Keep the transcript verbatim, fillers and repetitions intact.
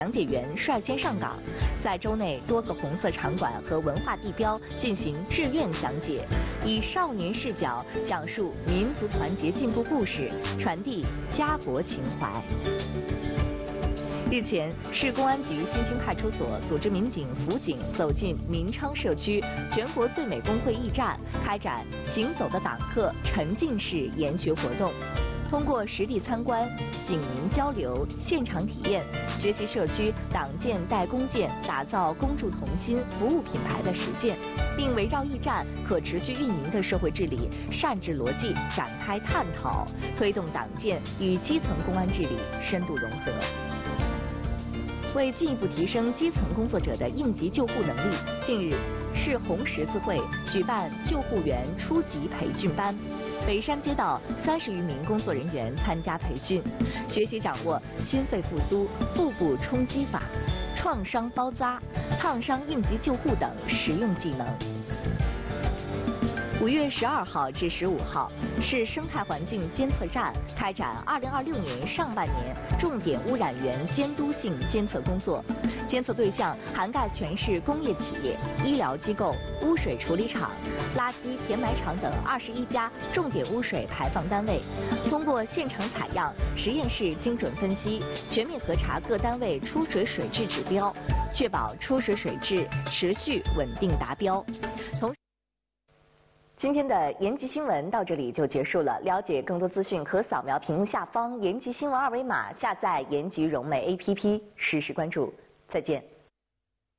讲解员率先上岗，在州内多个红色场馆和文化地标进行志愿讲解，以少年视角讲述民族团结进步故事，传递家国情怀。日前，市公安局新兴派出所组织民警辅警走进明昌社区全国最美工会驿站，开展“行走的党课”沉浸式研学活动。通过实地参观、警民交流、现场体验，学习社区党建代工建、打造公助同心服务品牌的实践，并围绕驿站可持续运营的社会治理善治逻辑展开探讨，推动党建与基层公安治理深度融合。为进一步提升基层工作者的应急救护能力，近日，市红十字会举办救护员初级培训班。北山街道三十余名工作人员参加培训，学习掌握心肺复苏、腹部冲击法、创伤包扎、烫伤应急救护等实用技能。五月十二号至十五号，市生态环境监测站开展二零二六年上半年重点污染源监督性监测工作，监测对象涵盖全市工业企业、医疗机构、污水处理厂、垃圾填埋场等二十一家重点污水排放单位。通过现场采样、实验室精准分析，全面核查各单位出水水质指标，确保出水水质持续稳定达标。同今天的延吉新闻到这里就结束了。了解更多资讯，可扫描屏幕下方延吉新闻二维码，下载延吉融媒 A P P，实时关注。再见。